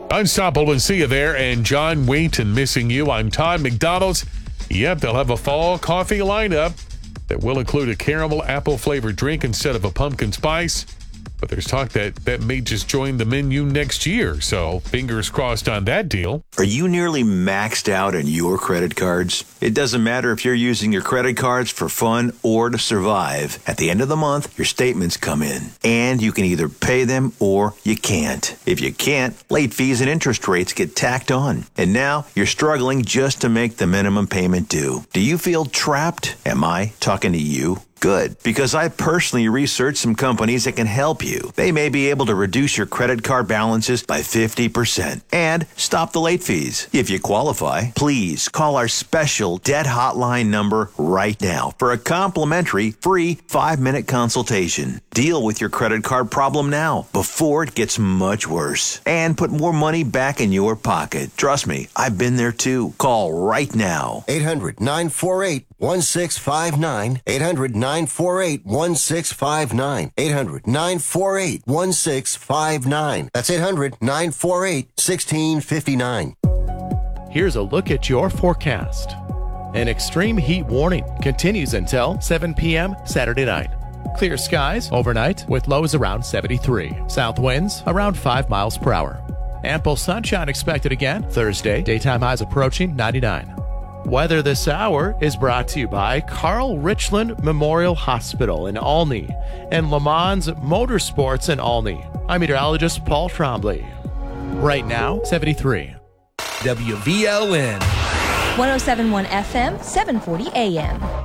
Unstoppable and see you there. And John Wayton missing you. I'm Todd McDonald's. Yep, they'll have a fall coffee lineup that will include a caramel apple flavored drink instead of a pumpkin spice. But there's talk that may just join the menu next year. So fingers crossed on that deal. Are you nearly maxed out on your credit cards? It doesn't matter if you're using your credit cards for fun or to survive. At the end of the month, your statements come in. And you can either pay them or you can't. If you can't, late fees and interest rates get tacked on. And now you're struggling just to make the minimum payment due. Do you feel trapped? Am I talking to you? Good, because I personally researched some companies that can help you. They may be able to reduce your credit card balances by 50% and stop the late fees. If you qualify, please call our special debt hotline number right now for a complimentary free 5-minute consultation. Deal with your credit card problem now before it gets much worse and put more money back in your pocket. Trust me, I've been there too. Call right now. 800-948-1659. 800-948-1659. 800-948-1659. That's 800-948-1659. Here's a look at your forecast. An extreme heat warning continues until 7 p.m. Saturday night. Clear skies overnight with lows around 73. South winds around 5 miles per hour. Ample sunshine expected again Thursday. Daytime highs approaching 99. Weather this hour is brought to you by Carl Richland Memorial Hospital in Olney and Le Mans Motorsports in Olney. I'm meteorologist Paul Trombley. Right now, 73. WVLN. 107.1 FM, 740 AM.